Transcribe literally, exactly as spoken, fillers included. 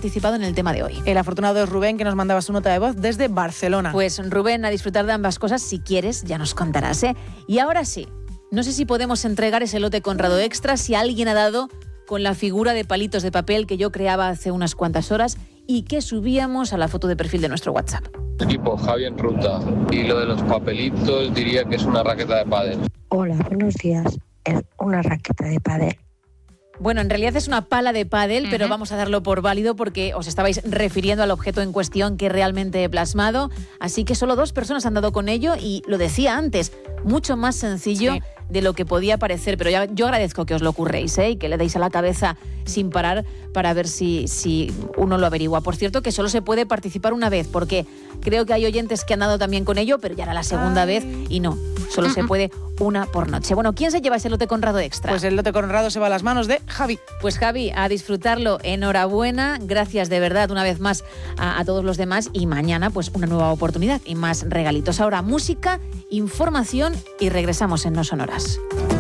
participado en el tema de hoy. El afortunado es Rubén, que nos mandaba su nota de voz desde Barcelona. Pues Rubén, a disfrutar de ambas cosas, si quieres, ya nos contarás, ¿eh? Y ahora sí, no sé si podemos entregar ese lote Conrado Extra, si alguien ha dado con la figura de palitos de papel que yo creaba hace unas cuantas horas y que subíamos a la foto de perfil de nuestro WhatsApp. Equipo, Javi en ruta. Y lo de los papelitos diría que es una raqueta de pádel. Hola, buenos días. Es una raqueta de pádel. Bueno, en realidad es una pala de pádel, uh-huh. pero vamos a darlo por válido porque os estabais refiriendo al objeto en cuestión que realmente he plasmado. Así que solo dos personas han dado con ello y lo decía antes, mucho más sencillo sí. de lo que podía parecer. Pero ya, yo agradezco que os lo ocurréis, ¿eh? Y que le deis a la cabeza sin parar para ver si, si uno lo averigua. Por cierto, que solo se puede participar una vez porque creo que hay oyentes que han dado también con ello, pero ya era la segunda Ay. vez y no, solo uh-huh. se puede una por noche. Bueno, ¿quién se lleva ese lote Conrado Extra? Pues el lote Conrado se va a las manos de Javi. Pues Javi, a disfrutarlo, enhorabuena, gracias de verdad una vez más a, a todos los demás y mañana pues una nueva oportunidad y más regalitos. Ahora música, información y regresamos en No Sonoras.